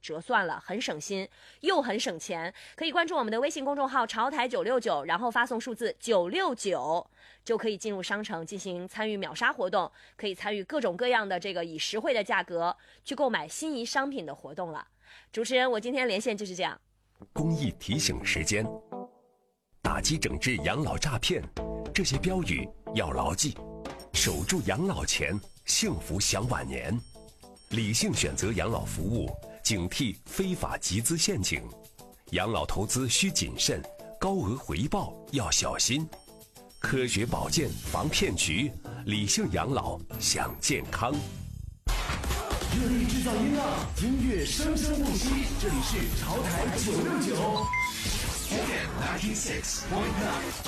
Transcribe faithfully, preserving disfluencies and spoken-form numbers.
折算了，很省心又很省钱。可以关注我们的微信公众号潮台九六九，然后发送数字九六九，就可以进入商城进行参与秒杀活动，可以参与各种各样的这个以实惠的价格去购买心仪商品的活动了。主持人，我今天连线就是这样。 公益提醒时间，打击整治养老诈骗，这些标语要牢记。守住养老钱，幸福享晚年。理性选择养老服务，警惕非法集资陷阱。养老投资需谨慎，高额回报要小心。科学保健防骗局，理性养老享健康。 热力制造音浪，音乐生生不息。这里是潮台九六九。F M ninety six point nine。